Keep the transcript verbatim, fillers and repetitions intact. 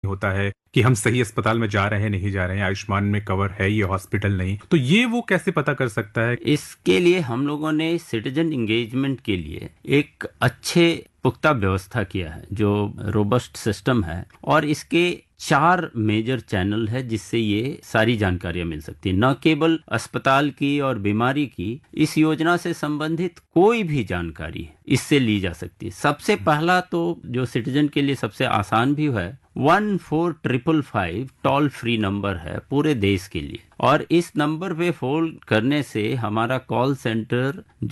होता है कि हम सही अस्पताल में जा रहे हैं नहीं जा रहे हैं, आयुष्मान में कवर है ये हॉस्पिटल नहीं, तो ये वो कैसे पता कर सकता है? इसके लिए हम लोगों ने सिटीजन एंगेजमेंट के लिए एक अच्छे पुख्ता व्यवस्था किया है जो रोबस्ट सिस्टम है, और इसके चार मेजर चैनल है जिससे ये सारी जानकारियां मिल सकती है। न केवल अस्पताल की और बीमारी की, इस योजना से संबंधित कोई भी जानकारी इससे ली जा सकती है। सबसे पहला तो जो सिटीजन के लिए सबसे आसान भी है, one four triple five toll free number है पूरे देश के लिए, और इस नंबर पे फोन करने से हमारा कॉल सेंटर